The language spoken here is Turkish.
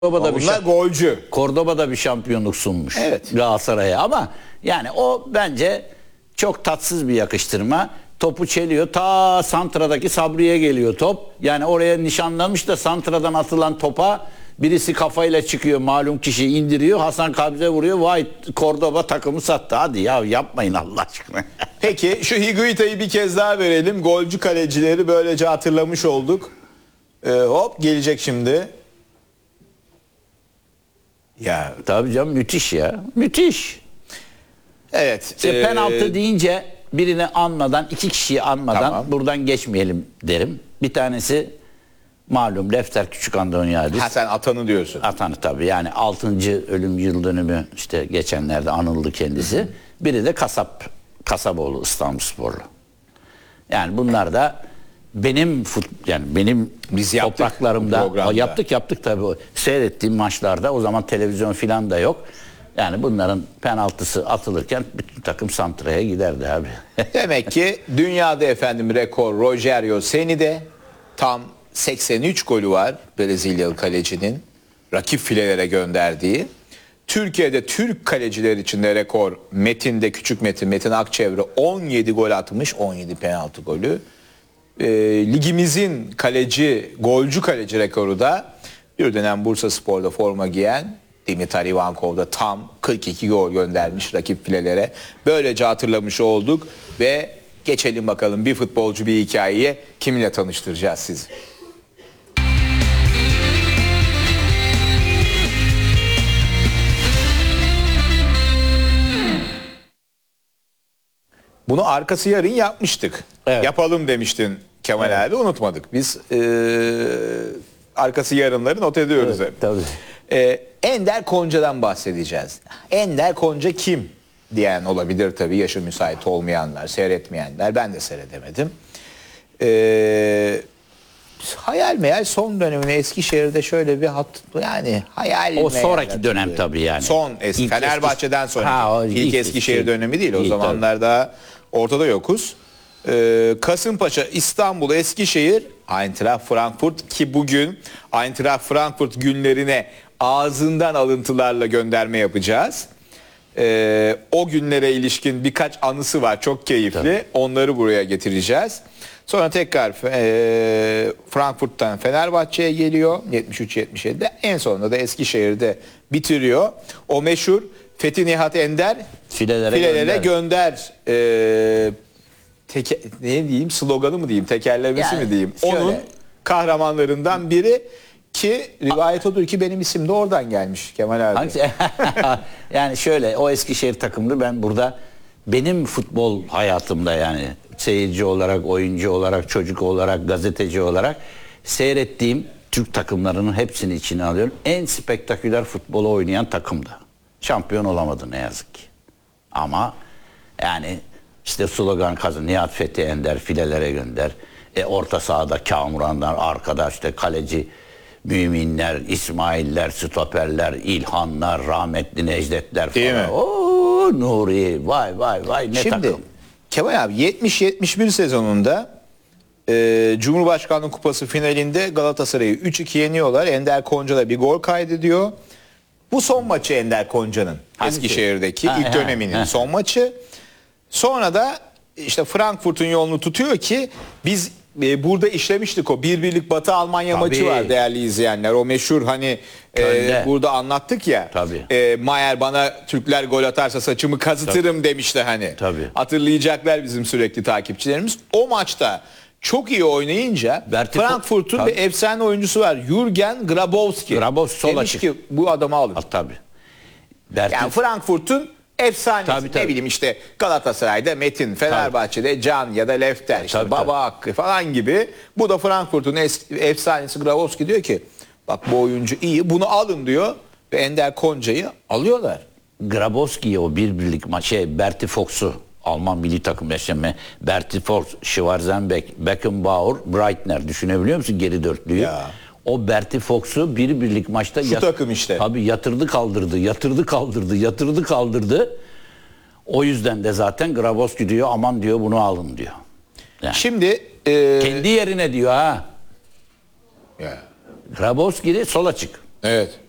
Cordoba'da Bunlar golcü. Cordoba'da bir şampiyonluk sunmuş Evet. Galatasaray'a ama yani o bence çok tatsız bir yakıştırma. Topu çeliyor. Ta Santra'daki Sabri'ye geliyor top. Yani oraya nişanlamış da Santra'dan atılan topa birisi kafayla çıkıyor. Malum kişi indiriyor. Hasan Kabze vuruyor. Vay Cordoba takımı sattı. Hadi ya yapmayın Allah aşkına. Peki şu Higuita'yı bir kez daha verelim. Golcü kalecileri böylece hatırlamış olduk. Hop gelecek şimdi. Ya Tabii canım müthiş ya. Müthiş. evet. İşte penaltı deyince birini anmadan, iki kişiyi anmadan Tamam. buradan geçmeyelim derim. Bir tanesi malum Lefter Küçük Andonyadis. Ha sen atanı diyorsun. Atanı tabii yani 6. ölüm yıl dönümü işte geçenlerde anıldı kendisi. Biri de Kasaboğlu İstanbulsporlu. Yani bunlar da benim benim Biz yaptık bu topraklarımda programda. yaptık tabii seyrettiğim maçlarda o zaman televizyon filan da yok. Yani bunların penaltısı atılırken bütün takım santraya giderdi abi. Demek ki dünyada efendim rekor Rogério Ceni'de tam 83 golü var Brezilyalı kalecinin rakip filelere gönderdiği. Türkiye'de Türk kaleciler içinde rekor Küçük Metin Akçevre 17 gol atmış, 17 penaltı golü. Ligimizin golcü kaleci rekoru da bir dönem Bursaspor'da forma giyen Dimitar Ivankov da tam 42 gol göndermiş rakip filelere. Böylece hatırlamış olduk ve geçelim bakalım bir futbolcu bir hikayeye kiminle tanıştıracağız sizi. Bunu arkası yarın yapmıştık. Evet. Yapalım demiştin Kemal abi, unutmadık. Biz arkası yarınları not ediyoruz hep. Tabii. Ender Konca'dan bahsedeceğiz. Ender Konca kim diyen olabilir tabii, yaşı müsait olmayanlar, seyretmeyenler. Ben de seyredemedim. Hayal meyal son dönemine Eskişehir'de şöyle bir hayal O meyal sonraki hatırlıyor. dönem tabii yani. Son eski İlk Fenerbahçe'den sonra. İlk Eskişehir dönemi değil. O zamanlar daha ortada yokuz. Kasımpaşa, İstanbul, Eskişehir, Eintracht Frankfurt ki bugün Eintracht Frankfurt günlerine ağzından alıntılarla gönderme yapacağız. O günlere ilişkin birkaç anısı var, çok keyifli. Tabii. Onları buraya getireceğiz. Sonra tekrar Frankfurt'tan Fenerbahçe'ye geliyor 73-77'de. En sonunda da Eskişehir'de bitiriyor. O meşhur Fethi Nihat Ender filelere gönder. Ne diyeyim, sloganı mı diyeyim, tekerlemesi Yani mi diyeyim? şöyle. Onun kahramanlarından biri ki rivayet odur ki benim isim de oradan gelmiş Kemal abi. Hangisi? Yani şöyle, o Eskişehir takımını ben burada benim futbol hayatımda yani seyirci olarak, oyuncu olarak, çocuk olarak, gazeteci olarak seyrettiğim Türk takımlarının hepsini içine alıyorum. En spektaküler futbolu oynayan takımdı. Şampiyon olamadı ne yazık ki. Ama yani işte slogan kazan, Nihat Fethi Ender filelere gönder. Orta sahada Kamuranlar, arkada işte kaleci Müminler, İsmailler, stoperler, İlhanlar, rahmetli Necdetler falan. Değil mi? Oo, Nuri, vay ne Şimdi takım. Kemal abi 70-71 sezonunda Cumhurbaşkanlığı Kupası finalinde Galatasaray'ı 3-2 yeniyorlar. Ender Konca da bir gol kaydediyor. Bu son maçı Ender Konca'nın Hangisi? Eskişehir'deki ilk döneminin son maçı. Sonra da işte Frankfurt'un yolunu tutuyor ki biz burada işlemiştik, o bir Batı Almanya Tabii. maçı var değerli izleyenler. O meşhur burada anlattık ya. Tabii. Mayer bana Türkler gol atarsa saçımı kazıtırım demişti hani. Tabii. Hatırlayacaklar bizim sürekli takipçilerimiz. O maçta çok iyi oynayınca Frankfurt'un bir efsane oyuncusu var. Jürgen Grabowski. Sol demiş açık. ki bu adamı alın. Tabii. Yani Frankfurt'un efsanesi. Tabii. Ne bileyim işte Galatasaray'da Metin, Fenerbahçe'de Can ya da Lefter, işte Tabii, Baba Hakkı falan gibi. Bu da Frankfurt'un efsanesi Grabowski diyor ki bak bu oyuncu iyi, bunu alın diyor ve Ender Konca'yı alıyorlar. Grabowski'yi o Berti Fox'u Alman milli takım yaşamı Berti Fox, Schwarzenbeck, Beckenbauer, Breitner düşünebiliyor musun geri dörtlüyü? Ya. O Berti Fox'u birlik maçta takım işte. Tabii yatırdı kaldırdı. O yüzden de zaten Grabowski diyor aman diyor bunu alın diyor. Yani. Şimdi Kendi yerine diyor ha. Ya. Grabowski de sol açık. Evet.